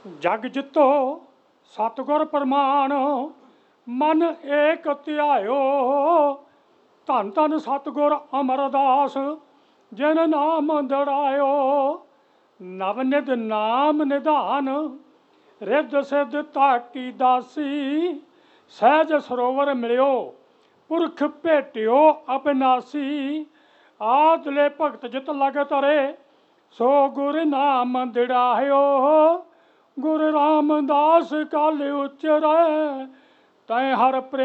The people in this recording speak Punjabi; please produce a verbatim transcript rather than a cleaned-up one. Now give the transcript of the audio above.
ਜਗ ਜਿੱਤੋ ਸਤਿਗੁਰ ਪ੍ਰਮਾਣ, ਮਨ ਏਕ ਧਿਆਇਓ। ਧੰਨ ਧੰਨ ਸਤਿਗੁਰ ਅਮਰਦਾਸ, ਜਿਨ ਨਾਮ ਦੜਾਇਓ। ਨਵ ਨਿਧ ਨਾਮ ਨਿਧਾਨ, ਰਿੱਧ ਸਿੱਧ ਤਾਕੀ ਦਾਸੀ। ਸਹਿਜ ਸਰੋਵਰ ਮਿਲਿਓ, ਪੁਰਖ ਭੇਟਿਓ ਅਬਿਨਾਸੀ। ਆਦਲੇ ਭਗਤ ਜਿਤ ਲਗ ਤਰੇ, ਸੋ ਗੁਰ ਨਾਮ ਦਿੜਾਇਓ। ਗੁਰੂ ਰਾਮਦਾਸ ਕਲ ਉਚਰੈ, ਤੈ ਹਰ ਪ੍ਰੇਮ